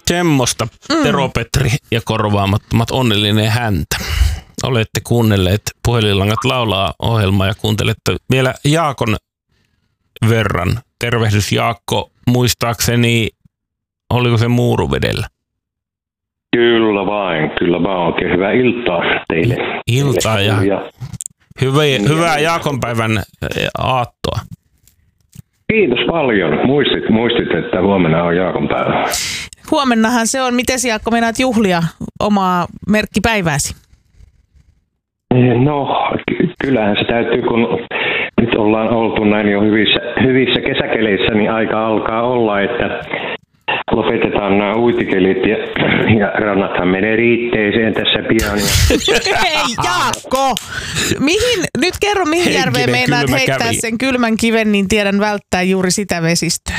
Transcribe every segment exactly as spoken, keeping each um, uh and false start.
Semmosta mm. Tero Petri ja korvaamattomat onnellinen häntä. Olette kuunnelleet Puhelinlangat laulaa -ohjelmaa ja kuuntelette vielä Jaakon verran. Tervehdys Jaakko, muistaakseni, oliko se Muuruvedellä? Kyllä vain, kyllä vaan. Oikein hyvää iltaa teille. Iltaa ja, ja hyvää, hyvää Jaakonpäivän aattoa. Kiitos paljon. Muistit, muistit, että huomenna on Jaakonpäivä. Huomennahan se on. Miten Jaakko meinaat juhlia omaa merkkipäivääsi? No, ky- kyllähän se täytyy, kun nyt ollaan oltu näin jo hyvissä, hyvissä kesäkeleissä, niin aika alkaa olla, että lopetetaan nämä uitikelit ja, ja rannathan menee riitteeseen tässä pian. Hei Jaakko! Mihin, nyt kerro mihin Henkinen järveen meinaat heittää kävi. sen kylmän kiven, niin tiedän välttää juuri sitä vesistöä.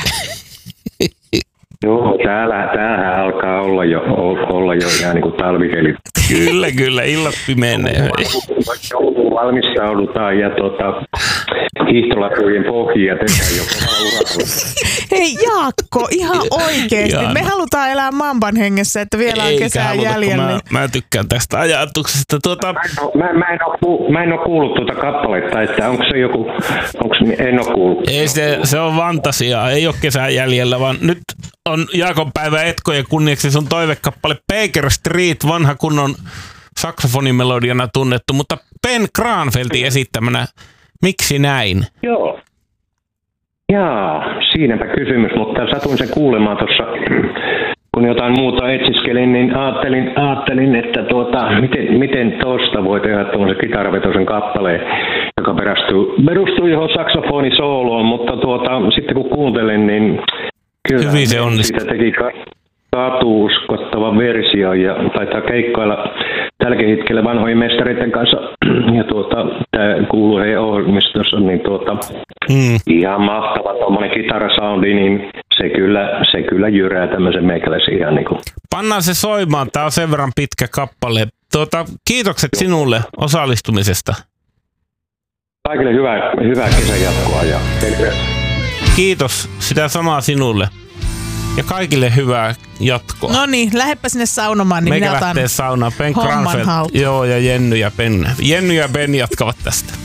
Joo, täällä, täällähän alkaa olla jo, olla jo ihan niin kuin talvikelit. Kyllä, kyllä, illat pimenee. Valmistaudutaan ja tuota, hiihtolatujen pohjia tehdään jo kovalla uralla. Hei Jaakko, ihan oikeesti. Jana. Me halutaan elää mamban hengessä, että vielä on kesää jäljellä. Mä, mä tykkään tästä ajatuksesta. Tuota... Mä, en ole, mä, mä, en ole, mä en ole kuullut tuota kappaletta, että onko se joku, onko, en ole kuullut. Ei se, se on fantasiaa, ei ole kesää jäljellä, vaan nyt on Jaakonpäivä Etkojen kunniaksi sun toivekappale Baker Street, vanha kunnon saksofonimelodiana tunnettu, mutta Ben Granfeldtin esittämänä. Miksi näin? Joo. Jaa, siinäpä kysymys, mutta satuin sen kuulemaan tuossa, kun jotain muuta etsiskelin, niin ajattelin, ajattelin että tuota, miten, miten tuosta voi tehdä tuollaisen kitaravetoisen kappaleen, joka perustuu, perustuu johon saksofonisooloon, mutta tuota, sitten kun kuuntelin, niin kyllä hyvin se siitä teki katuuskottavan versio ja taitaa keikkailla tälläkin hetkellä vanhojen mestareiden kanssa. Ja tuota, tämä kuuluu heidän ohjelmistossa, niin tuota, mm. ihan mahtava tuommoinen kitarasoundi, niin se kyllä, se kyllä jyrää tämmöisen meikäläisen ihan niin kuin. Pannaan se soimaan, tää on sen verran pitkä kappale. Tuota, kiitokset sinulle osallistumisesta. Kaikille hyvää, hyvää kesän jatkoa ja terveys. Kiitos, sitä samaa sinulle. Ja kaikille hyvää jatkoa. No niin, lähdepä sinne saunomaan, niin Meikä minä otan lähtee saunaan. Ben homman Granfeldt, haltuun. joo, ja Jenny ja Ben. Jenny ja Ben jatkavat tästä.